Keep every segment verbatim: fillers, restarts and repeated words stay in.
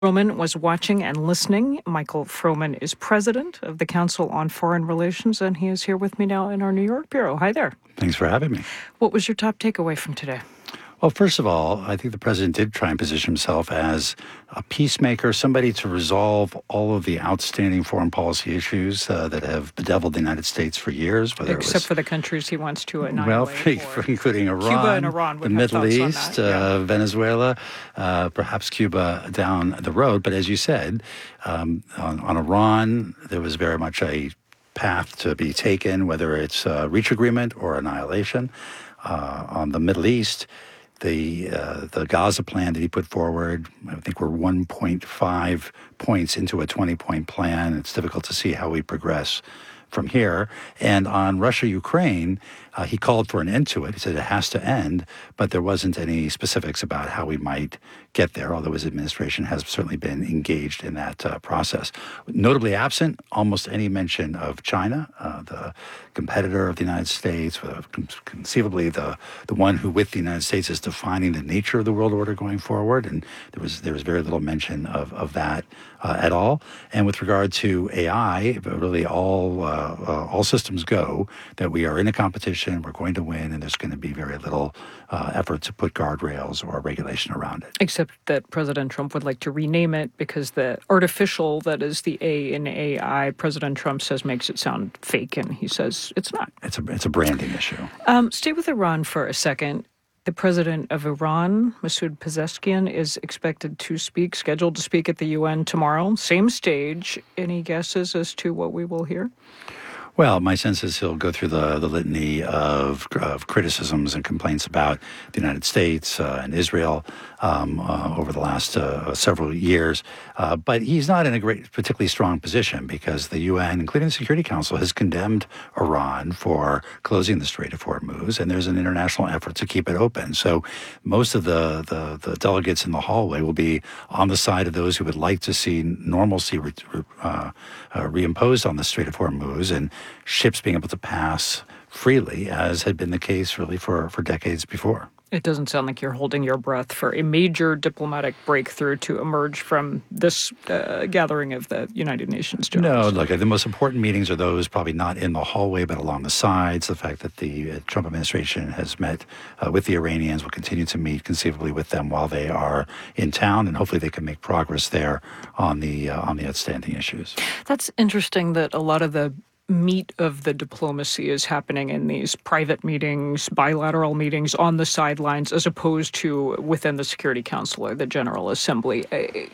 Froman was watching and listening. Michael Froman is president of the Council on Foreign Relations, and he is here with me now in our New York bureau. Hi there. Thanks for having me. What was your top takeaway from today? Well, first of all, I think the president did try and position himself as a peacemaker, somebody to resolve all of the outstanding foreign policy issues uh, that have bedeviled the United States for years. Whether Except it was, for the countries he wants to annihilate. Well, for, including Iran, Cuba and Iran the Middle East, yeah. uh, Venezuela, uh, perhaps Cuba down the road. But as you said, um, on, on Iran, there was very much a path to be taken, whether it's a reach agreement or annihilation. Uh, on the Middle East, The uh, the Gaza plan that he put forward, I think we're one point five points into a twenty-point plan. It's difficult to see how we progress from here. And on Russia-Ukraine, uh, he called for an end to it. He said it has to end, but there wasn't any specifics about how we might get there, although his administration has certainly been engaged in that uh, process. Notably absent, almost any mention of China, uh, the competitor of the United States, uh, conceivably the, the one who, with the United States, is defining the nature of the world order going forward. And there was there was very little mention of, of that uh, at all. And with regard to A I, really all uh, uh, all systems go that we are in a competition, we're going to win, and there's going to be very little uh, effort to put guardrails or regulation around it. Except that President Trump would like to rename it because the artificial, that is the A in A I, President Trump says makes it sound fake, and he says it's not. It's a, it's a branding issue. Um, stay with Iran for a second. The president of Iran, Masoud Pezeshkian, is expected to speak, scheduled to speak at the U N tomorrow. Same stage. Any guesses as to what we will hear? Well, my sense is he'll go through the, the litany of, of criticisms and complaints about the United States uh, and Israel um, uh, over the last uh, several years. Uh, but he's not in a great, particularly strong position because the U N, including the Security Council, has condemned Iran for closing the Strait of Hormuz, and there's an international effort to keep it open. So most of the, the, the delegates in the hallway will be on the side of those who would like to see normalcy re, uh, uh, reimposed on the Strait of Hormuz and ships being able to pass freely, as had been the case really for, for decades before. It doesn't sound like you're holding your breath for a major diplomatic breakthrough to emerge from this uh, gathering of the United Nations generals. No, look, the most important meetings are those probably not in the hallway, but along the sides. The fact that the uh, Trump administration has met uh, with the Iranians, will continue to meet conceivably with them while they are in town, and hopefully they can make progress there on the uh, on the outstanding issues. That's interesting that a lot of the meat of the diplomacy is happening in these private meetings, bilateral meetings on the sidelines, as opposed to within the Security Council or the General Assembly.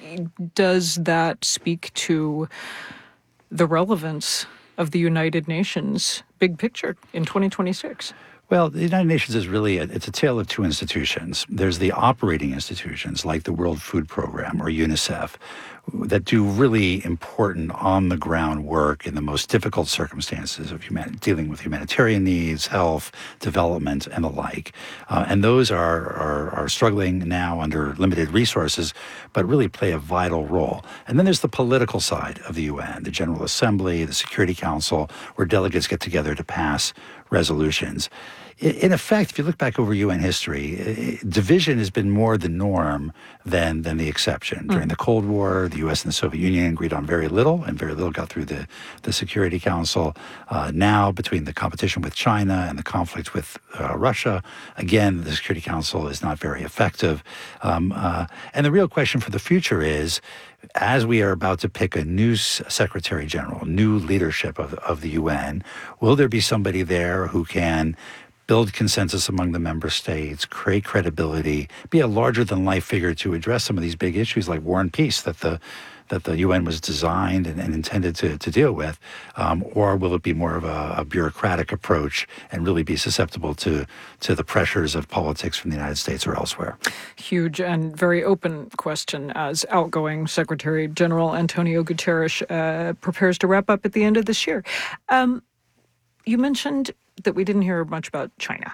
Does that speak to the relevance of the United Nations big picture in twenty twenty-six? Well, the United Nations is really, a, it's a tale of two institutions. There's the operating institutions like the World Food Program or UNICEF that do really important on-the-ground work in the most difficult circumstances of human, dealing with humanitarian needs, health, development, and the like. Uh, and those are, are, are struggling now under limited resources, but really play a vital role. And then there's the political side of the U N, the General Assembly, the Security Council, where delegates get together to pass resolutions. In effect, if you look back over U N history, division has been more the norm than than the exception. Mm. During the Cold War, the U S and the Soviet Union agreed on very little, and very little got through the, the Security Council. Uh, now, between the competition with China and the conflict with uh, Russia, again, the Security Council is not very effective. Um, uh, and the real question for the future is, as we are about to pick a new Secretary General, new leadership of, of the U N, will there be somebody there who can build consensus among the member states, create credibility, be a larger-than-life figure to address some of these big issues like war and peace that the that the U N was designed and, and intended to, to deal with, um, or will it be more of a, a bureaucratic approach and really be susceptible to, to the pressures of politics from the United States or elsewhere? Huge and very open question as outgoing Secretary General Antonio Guterres uh, prepares to wrap up at the end of this year. Um, you mentioned that we didn't hear much about China.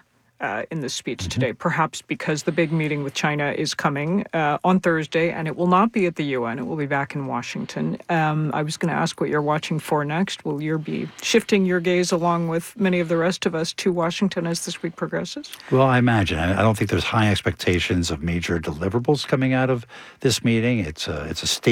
uh, in this speech today, perhaps because the big meeting with China is coming uh, on Thursday, and it will not be at the U N. It will be back in Washington. Um, I was going to ask what you're watching for next. Will you be shifting your gaze along with many of the rest of us to Washington as this week progresses? Well, I imagine. I I don't think there's high expectations of major deliverables coming out of this meeting. It's a, it's a state